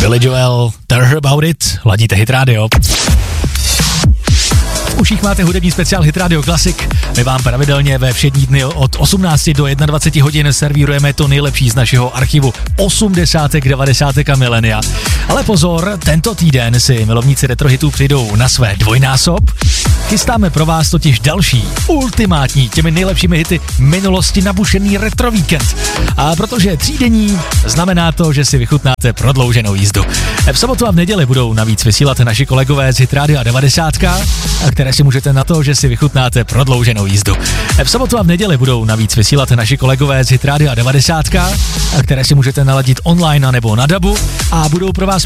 Billy Joel, Tell Her About It, ladíte Hit Radio. V uších máte hudební speciál Hit Radio Classic. My vám pravidelně ve všední dny od 18 do 21 hodin servírujeme to nejlepší z našeho archivu 80., 90. a milénia. Ale pozor, tento týden si milovníci retrohitů přijdou na své dvojnásob. Chystáme pro vás totiž další, ultimátní, těmi nejlepšími hity minulosti nabušený retro víkend. A protože třídenní, znamená to, že si vychutnáte prodlouženou jízdu. V sobotu a v neděli budou navíc vysílat naši kolegové z Hit Radio 90, které si můžete na to, že si vychutnáte prodlouženou jízdu. V sobotu a v neděli budou navíc vysílat naši kolegové z Hit Radio 90, které si můžete naladit online nebo na DABu a budou pro vás